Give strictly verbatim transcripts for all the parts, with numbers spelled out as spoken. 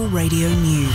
National Radio News.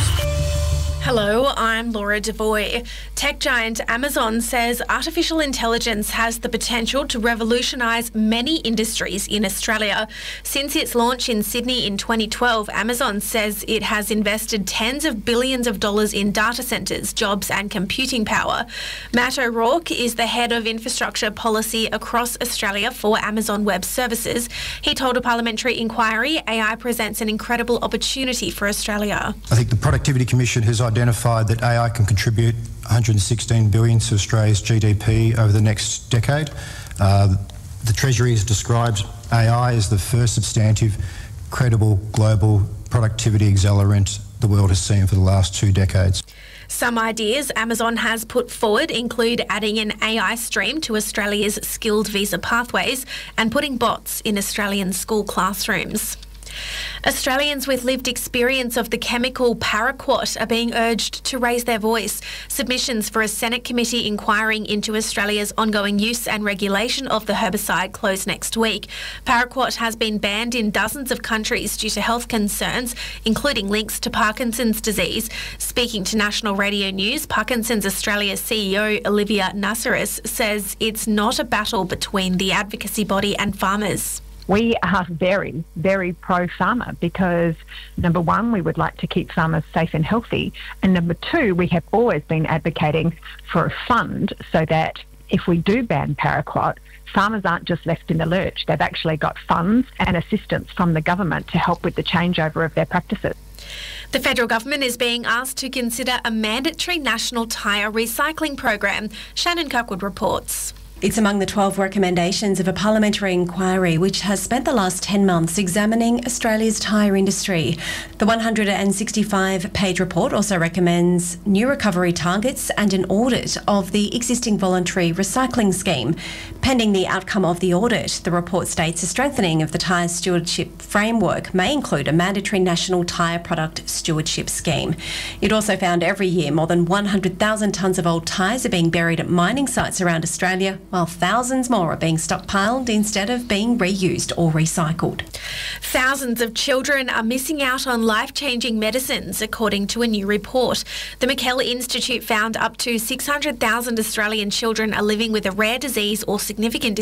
Hello, I'm Laura Devoy. Tech giant Amazon says artificial intelligence has the potential to revolutionise many industries in Australia. Since its launch in Sydney in twenty twelve, Amazon says it has invested tens of billions of dollars in data centres, jobs and computing power. Matt O'Rourke is the head of infrastructure policy across Australia for Amazon Web Services. He told a parliamentary inquiry A I presents an incredible opportunity for Australia. I think the Productivity Commission has identified that A I can contribute one hundred sixteen billion dollars to Australia's G D P over the next decade. Uh, the Treasury has described A I as the first substantive, credible global productivity accelerant the world has seen for the last two decades. Some ideas Amazon has put forward include adding an A I stream to Australia's skilled visa pathways and putting bots in Australian school classrooms. Australians with lived experience of the chemical paraquat are being urged to raise their voice. Submissions for a Senate committee inquiring into Australia's ongoing use and regulation of the herbicide close next week. Paraquat has been banned in dozens of countries due to health concerns, including links to Parkinson's disease. Speaking to National Radio News, Parkinson's Australia C E O Olivia Nassaris says it's not a battle between the advocacy body and farmers. We are very, very pro-farmer because, number one, we would like to keep farmers safe and healthy. And number two, we have always been advocating for a fund so that if we do ban paraquat, farmers aren't just left in the lurch. They've actually got funds and assistance from the government to help with the changeover of their practices. The federal government is being asked to consider a mandatory national tyre recycling program. Shannon Kirkwood reports. It's among the twelve recommendations of a parliamentary inquiry which has spent the last ten months examining Australia's tyre industry. The one hundred sixty-five page report also recommends new recovery targets and an audit of the existing voluntary recycling scheme. Pending the outcome of the audit, the report states a strengthening of the tyre stewardship framework may include a mandatory national tyre product stewardship scheme. It also found every year more than one hundred thousand tonnes of old tyres are being buried at mining sites around Australia, while thousands more are being stockpiled instead of being reused or recycled. Thousands of children are missing out on life-changing medicines, according to a new report. The McKellar Institute found up to six hundred thousand Australian children are living with a rare disease or significant